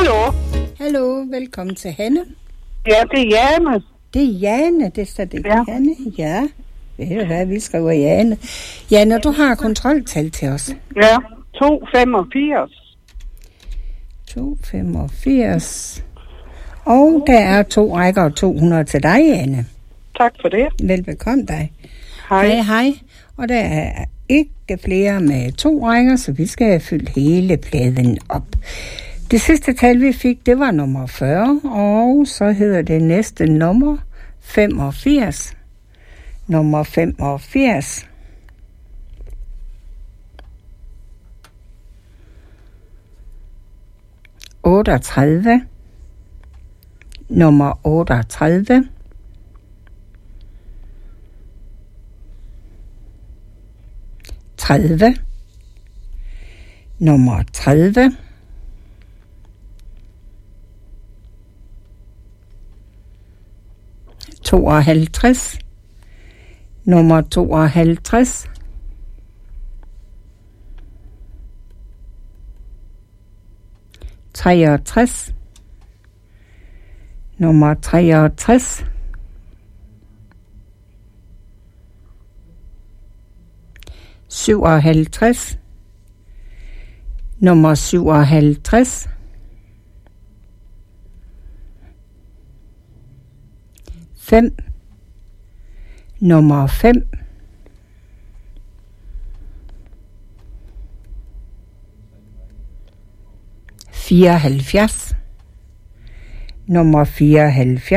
Hallo? Hallo, velkommen til Hanne. Ja, det er Jane. Det er Jane, det står det. Ja. Hanne, ja. Ved du hvad, vi skriver Jane. Jane, du har kontroltal til os. Ja, 285. 285. Og der er 2 rækker og 200 til dig, Jane. Tak for det. Velbekomme dig. Hej. Hej. Og der er ikke flere med 2 rækker, så vi skal fylde hele pladen op. Det sidste tal, vi fik, det var nummer 40, og så hedder det næste nummer 85. Nummer 85. Nummer 38. Nummer 30. 52. Nummer 52. 63. Nummer 63. 57. Nummer 57. 5. Nummer 5. 74. Nummer 74.